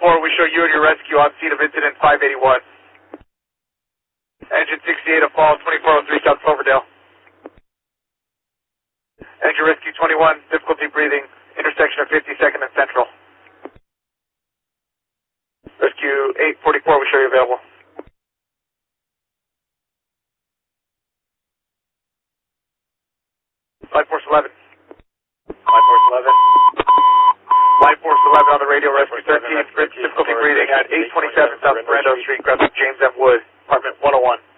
844, we show you and your rescue on scene of incident 581. Engine 68 a fall, 2403 South Cloverdale. Engine rescue 21, difficulty breathing, intersection of 52nd and Central. Rescue 844, we show you available. Life Force 11. Life Force 11. Life Force 11 on the radio, rescue 13, difficulty breathing at 827 South Brando Street, James M. Wood, apartment 101.